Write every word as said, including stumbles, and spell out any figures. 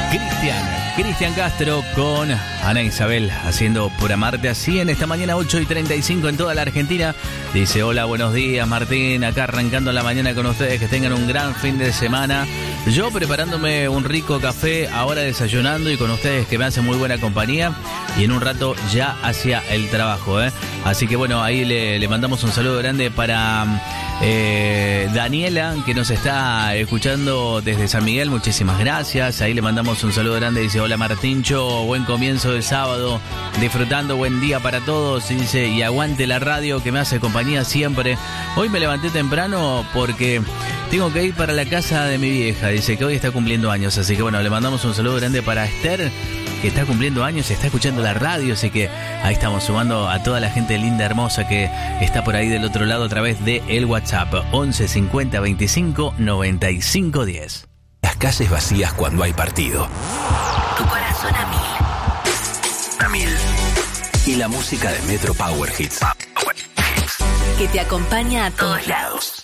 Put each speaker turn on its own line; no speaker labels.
Cristian, Cristian Castro con Ana Isabel haciendo Por Amarte Así en esta mañana ocho y treinta y cinco en toda la Argentina. Dice: hola, buenos días Martín, acá arrancando la mañana con ustedes, que tengan un gran fin de semana. Yo preparándome un rico café, ahora desayunando y con ustedes que me hacen muy buena compañía y en un rato ya hacia el trabajo, ¿eh? Así que bueno, ahí le, le mandamos un saludo grande para eh, Daniela, que nos está escuchando desde San Miguel, muchísimas gracias. Ahí le mandamos un saludo grande, dice: hola Martincho, buen comienzo de sábado, disfrutando, buen día para todos, dice, y aguante la radio que me hace compañía siempre. Hoy me levanté temprano porque tengo que ir para la casa de mi vieja, dice que hoy está cumpliendo años, así que bueno, le mandamos un saludo grande para Esther, que está cumpliendo años, está escuchando la radio, así que ahí estamos sumando a toda la gente linda, hermosa que está por ahí del otro lado a través de el WhatsApp once cincuenta veinticinco noventa y cinco diez.
Las calles vacías cuando hay partido.
Tu corazón a mil.
A mil. Y la música de Metro Power Hits.
Que te acompaña a todos lados.